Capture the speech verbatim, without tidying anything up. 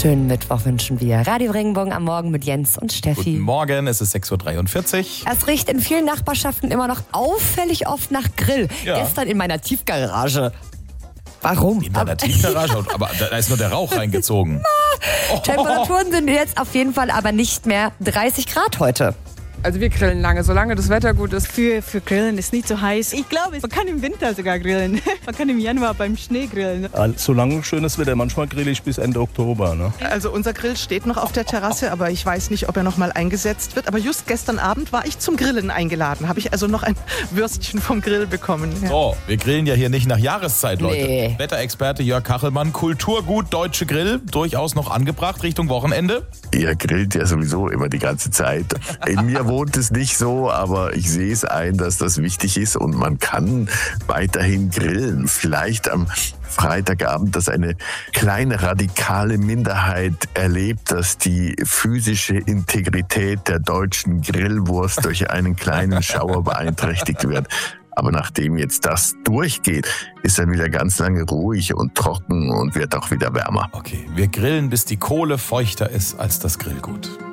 Schönen Mittwoch wünschen wir. Radio Regenbogen am Morgen mit Jens und Steffi. Guten Morgen, es ist sechs Uhr dreiundvierzig. Es riecht in vielen Nachbarschaften immer noch auffällig oft nach Grill. Ja. Gestern in meiner Tiefgarage. Warum? In deiner Tiefgarage? Aber da ist nur der Rauch reingezogen. Oh. Temperaturen sind jetzt auf jeden Fall aber nicht mehr dreißig Grad heute. Also wir grillen lange, solange das Wetter gut ist. Für, für Grillen ist nicht so heiß. Ich glaube, man kann im Winter sogar grillen. Man kann im Januar beim Schnee grillen. Solange schönes Wetter, manchmal grill ich bis Ende Oktober. Ne? Also unser Grill steht noch auf der Terrasse, aber ich weiß nicht, ob er noch mal eingesetzt wird. Aber just gestern Abend war ich zum Grillen eingeladen. Habe ich also noch ein Würstchen vom Grill bekommen. Ja. So, wir grillen ja hier nicht nach Jahreszeit, Leute. Nee. Wetterexperte Jörg Kachelmann, Kulturgut Deutsche Grill, durchaus noch angebracht Richtung Wochenende. Ihr grillt ja sowieso immer die ganze Zeit. In mir wohnt es nicht so, aber ich sehe es ein, dass das wichtig ist und man kann weiterhin grillen. Vielleicht am Freitagabend, dass eine kleine radikale Minderheit erlebt, dass die physische Integrität der deutschen Grillwurst durch einen kleinen Schauer beeinträchtigt wird. Aber nachdem jetzt das durchgeht, ist dann wieder ganz lange ruhig und trocken und wird auch wieder wärmer. Okay, wir grillen, bis die Kohle feuchter ist als das Grillgut.